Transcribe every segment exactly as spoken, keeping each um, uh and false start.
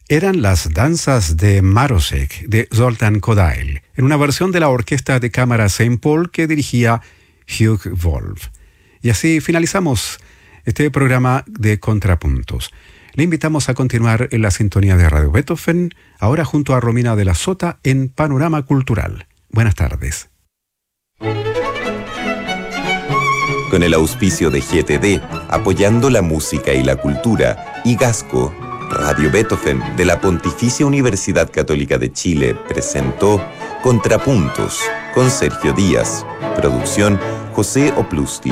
Eran las danzas de Marosek de Zoltán Kodály, en una versión de la orquesta de cámara Saint Paul que dirigía Hugh Wolf. Y así finalizamos este programa de Contrapuntos. Le invitamos a continuar en la sintonía de Radio Beethoven, ahora junto a Romina de la Sota en Panorama Cultural. Buenas tardes. Con el auspicio de G T D, apoyando la música y la cultura, y Gasco, Radio Beethoven de la Pontificia Universidad Católica de Chile presentó Contrapuntos con Sergio Díaz. Producción José Oplusti.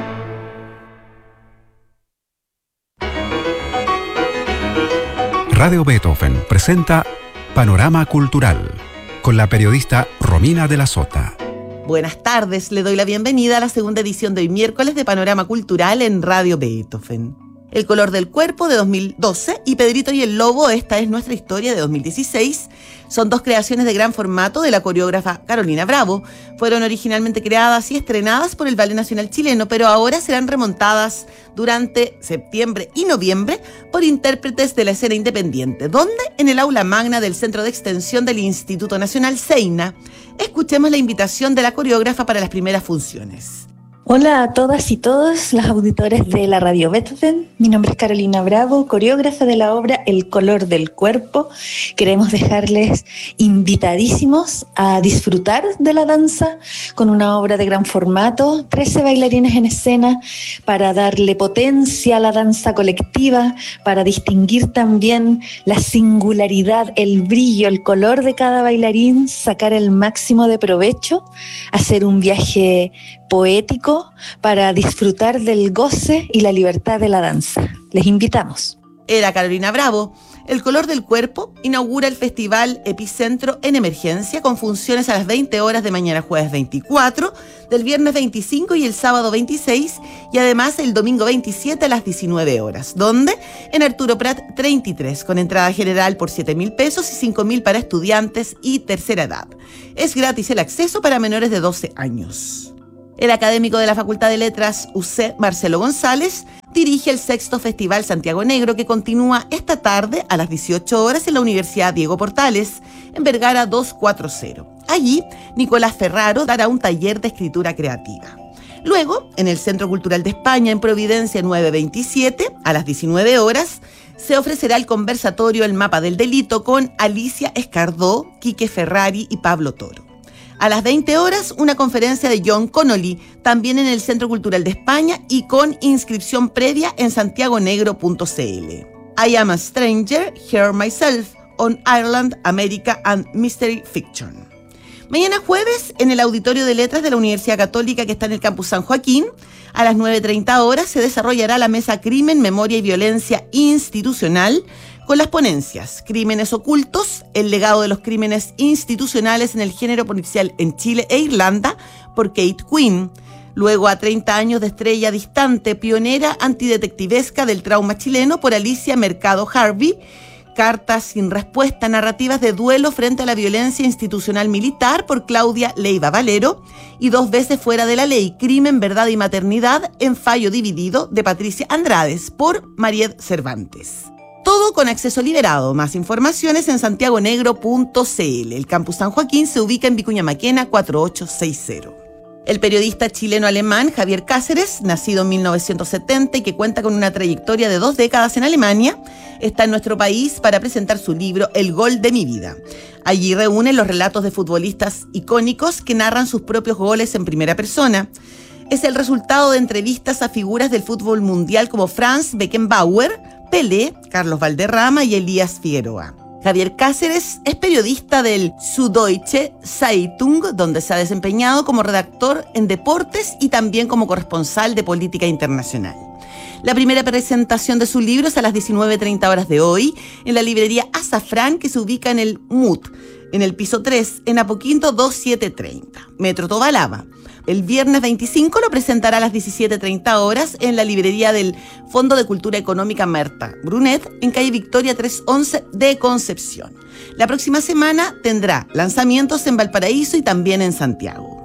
Radio Beethoven presenta Panorama Cultural con la periodista Romina de la Sota. Buenas tardes, le doy la bienvenida a la segunda edición de hoy miércoles de Panorama Cultural en Radio Beethoven. El color del cuerpo de dos mil doce y Pedrito y el Lobo, esta es nuestra historia de dos mil dieciséis, son dos creaciones de gran formato de la coreógrafa Carolina Bravo. Fueron originalmente creadas y estrenadas por el Ballet Nacional Chileno, pero ahora serán remontadas durante septiembre y noviembre por intérpretes de la escena independiente, donde en el aula magna del Centro de Extensión del Instituto Nacional SEINA. Escuchemos la invitación de la coreógrafa para las primeras funciones. Hola a todas y todos los auditores de la Radio Beethoven. Mi nombre es Carolina Bravo, coreógrafa de la obra El color del cuerpo. Queremos dejarles invitadísimos a disfrutar de la danza con una obra de gran formato, trece bailarines en escena para darle potencia a la danza colectiva, para distinguir también la singularidad, el brillo, el color de cada bailarín, sacar el máximo de provecho, hacer un viaje poético para disfrutar del goce y la libertad de la danza. Les invitamos. Era Carolina Bravo. El color del cuerpo inaugura el festival Epicentro en Emergencia con funciones a las veinte horas de mañana jueves veinticuatro, del viernes veinticinco y el sábado veintiséis, y además el domingo veintisiete a las diecinueve horas, donde en Arturo Prat treinta y tres, con entrada general por siete mil pesos y cinco mil para estudiantes y tercera edad. Es gratis el acceso para menores de doce años. El académico de la Facultad de Letras U C, Marcelo González, dirige el sexto Festival Santiago Negro, que continúa esta tarde a las dieciocho horas en la Universidad Diego Portales, en Vergara doscientos cuarenta. Allí, Nicolás Ferraro dará un taller de escritura creativa. Luego, en el Centro Cultural de España, en Providencia nueve veintisiete, a las diecinueve horas, se ofrecerá el conversatorio El Mapa del Delito con Alicia Escardó, Quique Ferrari y Pablo Toro. A las veinte horas, una conferencia de John Connolly, también en el Centro Cultural de España y con inscripción previa en santiagonegro punto c l. I Am a Stranger, Here Myself, on Ireland, America and Mystery Fiction. Mañana jueves, en el Auditorio de Letras de la Universidad Católica, que está en el Campus San Joaquín, a las nueve treinta horas se desarrollará la mesa Crimen, Memoria y Violencia Institucional, con las ponencias Crímenes ocultos, el legado de los crímenes institucionales en el género policial en Chile e Irlanda, por Kate Quinn. Luego, a treinta años de Estrella Distante, pionera antidetectivesca del trauma chileno, por Alicia Mercado Harvey. Cartas sin respuesta, narrativas de duelo frente a la violencia institucional militar, por Claudia Leiva Valero. Y Dos veces fuera de la ley, Crimen, Verdad y Maternidad en fallo dividido, de Patricia Andrades, por Mariet Cervantes. Todo con acceso liberado. Más informaciones en santiagonegro punto c l. El Campus San Joaquín se ubica en Vicuña Maquena cuatro ocho seis cero. El periodista chileno-alemán Javier Cáceres, nacido en mil novecientos setenta y que cuenta con una trayectoria de dos décadas en Alemania, está en nuestro país para presentar su libro El gol de mi vida. Allí reúne los relatos de futbolistas icónicos que narran sus propios goles en primera persona. Es el resultado de entrevistas a figuras del fútbol mundial como Franz Beckenbauer, Pelé, Carlos Valderrama y Elías Figueroa. Javier Cáceres es periodista del Süddeutsche Zeitung, donde se ha desempeñado como redactor en deportes y también como corresponsal de política internacional. La primera presentación de su libro es a las diecinueve treinta horas de hoy en la librería Azafrán, que se ubica en el M U T, en el piso tres, en Apoquindo veintisiete treinta, Metro Tobalaba. El viernes veinticinco lo presentará a las diecisiete treinta horas en la librería del Fondo de Cultura Económica Marta Brunet, en calle Victoria trescientos once de Concepción. La próxima semana tendrá lanzamientos en Valparaíso y también en Santiago.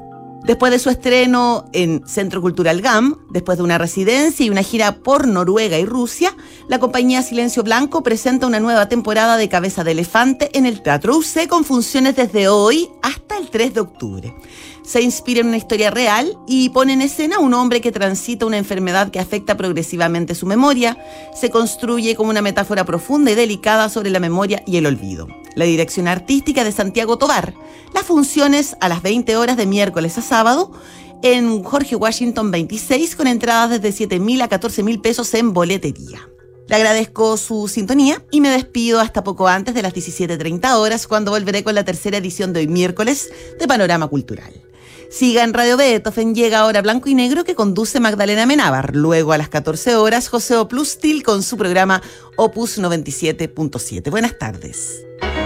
Después de su estreno en Centro Cultural G A M, después de una residencia y una gira por Noruega y Rusia, la compañía Silencio Blanco presenta una nueva temporada de Cabeza de Elefante en el Teatro U C con funciones desde hoy hasta el tres de octubre. Se inspira en una historia real y pone en escena a un hombre que transita una enfermedad que afecta progresivamente su memoria. Se construye como una metáfora profunda y delicada sobre la memoria y el olvido. La dirección artística de Santiago Tovar. Las funciones a las veinte horas de miércoles a sábado en Jorge Washington veintiséis con entradas desde siete mil a catorce mil pesos en boletería. Le agradezco su sintonía y me despido hasta poco antes de las diecisiete treinta horas cuando volveré con la tercera edición de hoy miércoles de Panorama Cultural. Siga en Radio Beethoven, llega ahora Blanco y Negro que conduce Magdalena Menábar. Luego a las catorce horas José Oplustil con su programa Opus noventa y siete punto siete. Buenas tardes.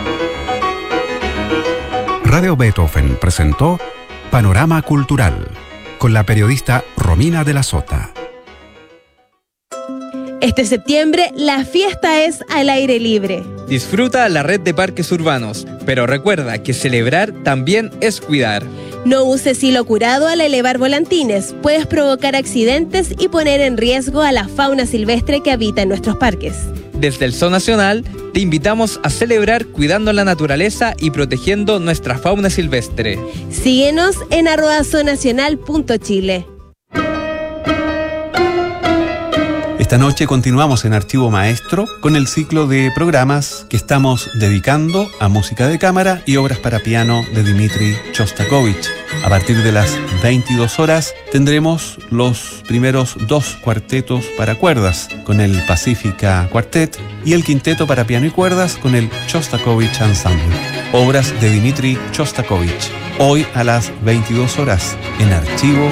Radio Beethoven presentó Panorama Cultural con la periodista Romina de la Sota. Este septiembre la fiesta es al aire libre. Disfruta la red de parques urbanos, pero recuerda que celebrar también es cuidar. No uses hilo curado al elevar volantines. Puedes provocar accidentes y poner en riesgo a la fauna silvestre que habita en nuestros parques. Desde el Zoo Nacional te invitamos a celebrar cuidando la naturaleza y protegiendo nuestra fauna silvestre. Síguenos en arroba zoonacional punto chile. Esta noche continuamos en Archivo Maestro con el ciclo de programas que estamos dedicando a música de cámara y obras para piano de Dmitri Shostakovich. A partir de las veintidós horas tendremos los primeros dos cuartetos para cuerdas con el Pacifica Quartet y el quinteto para piano y cuerdas con el Shostakovich Ensemble. Obras de Dmitri Shostakovich. Hoy a las veintidós horas en Archivo